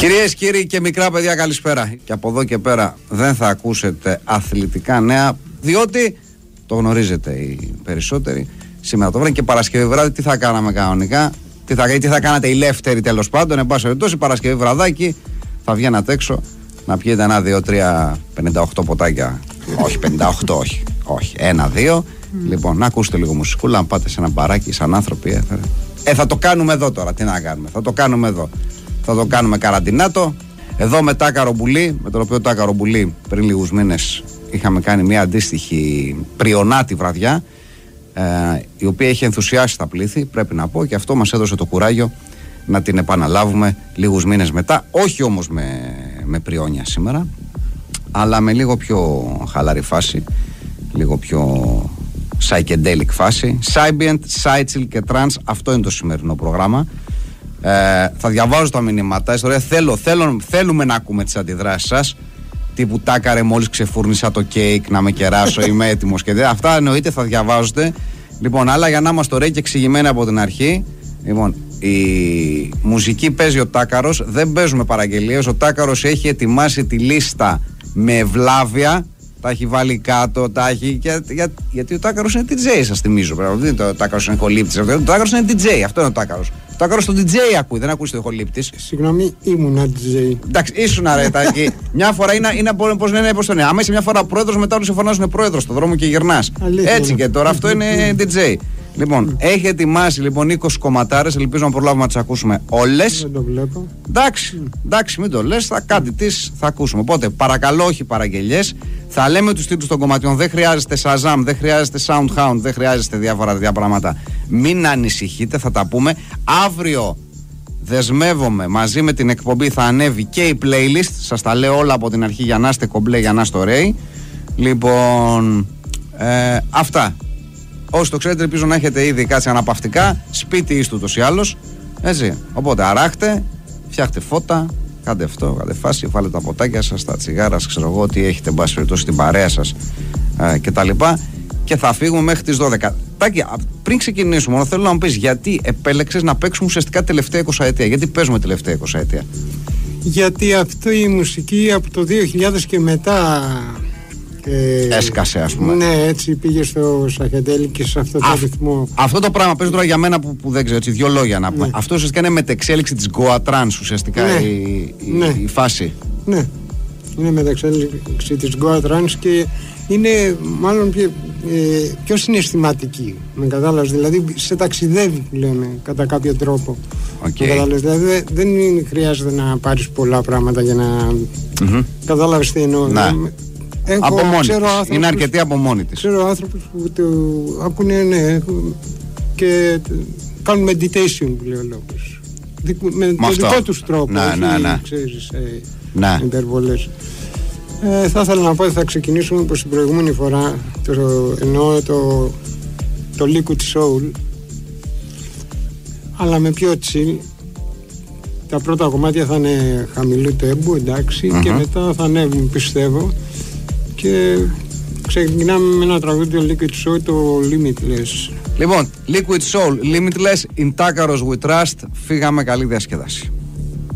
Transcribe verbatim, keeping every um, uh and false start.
Κυρίες, κύριοι και μικρά παιδιά, καλησπέρα. Και από εδώ και πέρα δεν θα ακούσετε αθλητικά νέα, διότι το γνωρίζετε οι περισσότεροι. Σήμερα το βράδυ και Παρασκευή βράδυ τι θα κάναμε κανονικά, τι θα, τι θα κάνατε οι ελεύθεροι τέλος πάντων. Εν πάση περιπτώσει, Παρασκευή βραδάκι θα βγαίνατε έξω να πιείτε ένα, δύο, τρία, πενήντα οκτώ ποτάκια. Όχι, πενήντα οκτώ, όχι. Όχι, ένα, δύο. Mm. Λοιπόν, να ακούσετε λίγο μουσικούλα, να πάτε σε ένα μπαράκι σαν άνθρωποι. Ε, ε, θα το κάνουμε εδώ τώρα. Τι να κάνουμε, θα το κάνουμε εδώ. Θα το κάνουμε καραντινάτο. Εδώ με Τάκαρο Μπουλή, με τον οποίο Τάκαρο Μπουλή πριν λίγους μήνες είχαμε κάνει μια αντίστοιχη πριονάτη βραδιά, ε, η οποία είχε ενθουσιάσει τα πλήθη, πρέπει να πω, και αυτό μας έδωσε το κουράγιο να την επαναλάβουμε λίγους μήνες μετά. Όχι όμως με, με πριόνια σήμερα, αλλά με λίγο πιο χαλαρή φάση, λίγο πιο psychedelic φάση. Sybient, Psychill και Trance, αυτό είναι το σημερινό πρόγραμμα. Ε, θα διαβάζω τα μηνύματα. Ιστορία, θέλω, θέλω, θέλουμε να ακούμε τις αντιδράσεις σας. Τύπου Τάκαρε, μόλις ξεφούρνησα το κέικ να με κεράσω, είμαι έτοιμος και δε. Αυτά εννοείται θα διαβάζετε. Λοιπόν, αλλά για να είμαστε ωραίοι και εξηγημένοι από την αρχή. Λοιπόν, η μουσική παίζει ο Τάκαρος, δεν παίζουμε παραγγελίες. Ο Τάκαρος έχει ετοιμάσει τη λίστα με ευλάβεια. Τα έχει βάλει κάτω, τα έχει. Για, για, γιατί ο Τάκαρος είναι ντι τζέι, σας θυμίζω. Δεν είναι το Τάκαρος είναι χολύπτης. Ο Τάκαρος είναι ντι τζέι, αυτό είναι ο Τάκαρος. Ο Τάκαρος το ντι τζέι ακούει, δεν ακούει το χολύπτης. Συγγνώμη, ήμουνα ντι τζέι. Εντάξει, ήσουν αρετάκι. Μια φορά είναι, είναι πώς λένε, πώς το είναι. Άμα είσαι μια φορά πρόεδρος, μετά όλοι σε φωνάζουν πρόεδρος στον δρόμο και γυρνάς. Έτσι και τώρα αυτό είναι ντι τζέι. Λοιπόν, έχει ετοιμάσει λοιπόν είκοσι κομματάρες, ελπίζω να προλάβουμε να τις ακούσουμε όλες. Δεν το βλέπω. Εντάξει, εντάξει, μην το λες, θα κάτι της θα ακούσουμε. Οπότε, παρακαλώ, όχι παραγγελιές. Θα λέμε τους τίτλους των κομματιών. Δεν χρειάζεται Shazam, δεν χρειάζεται Soundhound, δεν χρειάζεται διάφορα τέτοια πράγματα. Μην ανησυχείτε, θα τα πούμε. Αύριο δεσμεύομαι, μαζί με την εκπομπή θα ανέβει και η playlist. Σας τα λέω όλα από την αρχή για να είστε κομπλέ, για να είστε ωραίοι. Λοιπόν, ε, αυτά. Όσοι το ξέρετε, ελπίζω να έχετε ήδη κάτσει αναπαυτικά. Σπίτι είστε ούτως ή άλλως. Έτσι. Οπότε αράχτε, φτιάχτε φώτα, κάντε αυτό, κάντε φάση, βάλετε τα ποτάκια σας, τα τσιγάρα σας, ξέρω εγώ, τι έχετε μπάσει περιπτώσει στην παρέα σας ε, και τα λοιπά. Και θα φύγουμε μέχρι τις δώδεκα. Τάκη, πριν ξεκινήσουμε, μόνο θέλω να μου πεις γιατί επέλεξες να παίξουμε ουσιαστικά τελευταία εικοσαετία. Γιατί παίζουμε τελευταία εικοσαετία. Γιατί αυτή η μουσική από το δύο χιλιάδες και μετά. Ε, έσκασε, ας πούμε. Ναι, έτσι πήγε στο psychedelic και σε αυτό το Α, ρυθμό. Αυτό το πράγμα παίζει τώρα για μένα που, που δεν ξέρω, έτσι, δύο λόγια να πούμε. Ναι. Αυτό ουσιαστικά είναι μετεξέλιξη της Goa Trance, ουσιαστικά ναι. η, η, ναι. η φάση. Ναι, είναι μετεξέλιξη της Goa Trance και είναι μάλλον πιο, ε, πιο συναισθηματική. Με κατάλαβες, δηλαδή σε ταξιδεύει που λέμε κατά κάποιο τρόπο. Okay. Με κατάλαβες, δηλαδή δεν είναι, χρειάζεται να πάρεις πολλά πράγματα για να mm-hmm. κατάλαβες τι εννοώ. Ναι. Έχω, από μόνη της. Άνθρωπους, είναι αρκετή από μόνη της. Ξέρω άνθρωπους που το ακούνε, ναι, και κάνουν meditation που λέει ο λόγος. Με το δικό τους τρόπο, να, όχι, να, να. ξέρεις, ε, να. υπερβολές. Ε, θα ήθελα να πω ότι θα ξεκινήσουμε όπως την προηγούμενη φορά, το, εννοώ το, το Liquid Soul, αλλά με πιο chill. Τα πρώτα κομμάτια θα είναι χαμηλού τέμπου, εντάξει, mm-hmm. και μετά θα ανέβουν, πιστεύω. Και ξεκινάμε με ένα τραγούδι το Liquid Soul, το Limitless. Λοιπόν, Liquid Soul, Limitless, in Takaros we trust. Φύγαμε, καλή διασκέδαση.